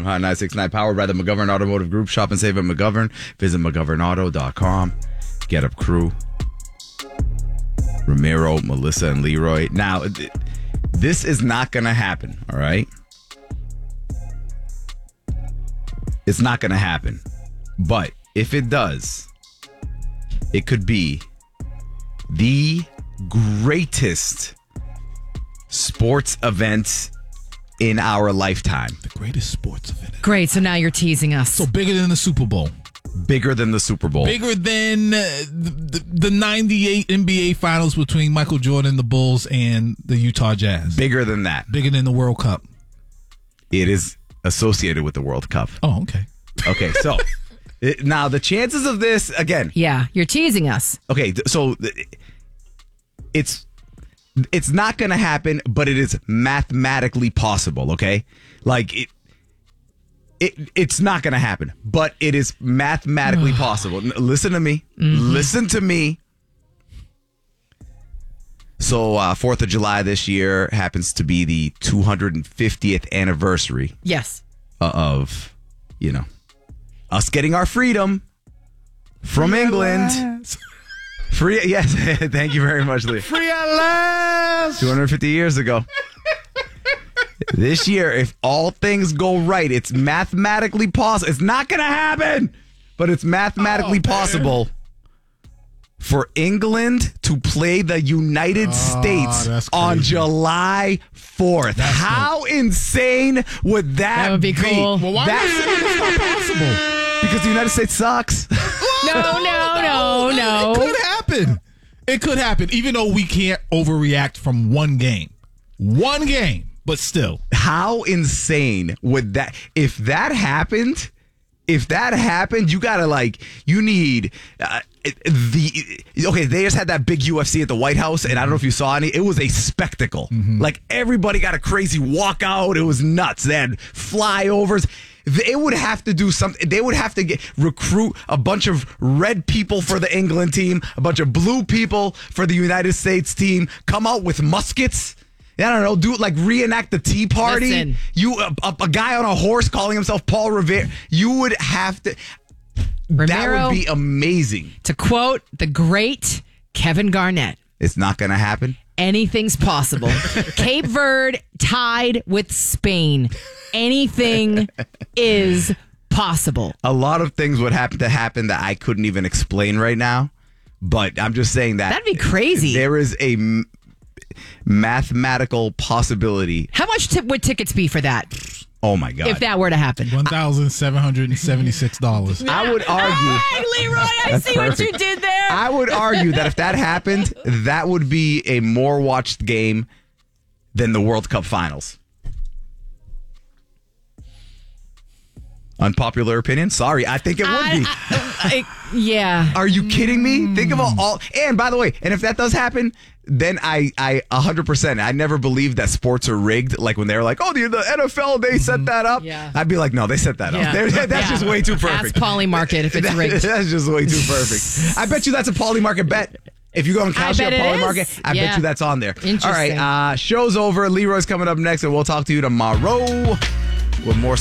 Hot 969, powered by the McGovern Automotive Group. Shop and save at McGovern. Visit McGovernAuto.com. Get Up Crew. Ramiro, Melissa, and Leroy. Now, this is not going to happen, all right? It's not going to happen. But if it does, it could be the greatest sports event in our lifetime. The greatest sports event. Great. So now you're teasing us. So bigger than the Super Bowl. Bigger than the Super Bowl. Bigger than the 98 NBA Finals between Michael Jordan, the Bulls, and the Utah Jazz. Bigger than that. Bigger than the World Cup. It is associated with the World Cup. Oh, okay. Okay, so now the chances of this, again. Yeah, you're teasing us. Okay, so it's not going to happen, but it is mathematically possible, okay? Like, it's not going to happen, but it is mathematically possible. Listen to me. Mm-hmm. Listen to me. So, 4th of July this year happens to be the 250th anniversary. Yes. Of, us getting our freedom from England. Free, yes. Thank you very much, Lee. Free at last. 250 years ago. This year, if all things go right, it's mathematically possible. It's not going to happen, but it's mathematically possible for England to play the United States on July 4th. How insane would that would be? Cool. Well, why is it not possible? Because the United States sucks. No. It could happen. It could happen, even though we can't overreact from one game. One game, but still. How insane would that... If that happened, you gotta you need okay, they just had that big UFC at the White House, and I don't know if you saw any. It was a spectacle. Mm-hmm. Like, everybody got a crazy walkout. It was nuts. They had flyovers. They would have to do something. They would have to recruit a bunch of red people for the England team, a bunch of blue people for the United States team, come out with muskets. I don't know, do it reenact the Tea Party. Listen. A guy on a horse calling himself Paul Revere. You would have to. Ramiro, that would be amazing. To quote the great Kevin Garnett, it's not going to happen. Anything's possible. Cape Verde tied with Spain. Anything is possible. A lot of things would have to happen that I couldn't even explain right now. But I'm just saying that. That'd be crazy. There is a mathematical possibility. How much would tickets be for that? Oh, my God. If that were to happen. $1,776. I would argue. Hey, Leroy, I see what you did there. I would argue that if that happened, that would be a more watched game than the World Cup finals. Unpopular opinion? Sorry, I think it would be. Yeah. Are you kidding me? Think about all. And by the way, and if that does happen, then I 100%. I never believed that sports are rigged. Like when they're like, oh, the NFL, they set that up. Yeah. I'd be like, no, they set that up. That's just way too perfect. Ask Poly Market if it's rigged. That's just way too perfect. I bet you that's a Poly Market bet. If you go on Calcio Poly Market, I bet you that's on there. Interesting. All right, show's over. Leroy's coming up next, and we'll talk to you tomorrow with more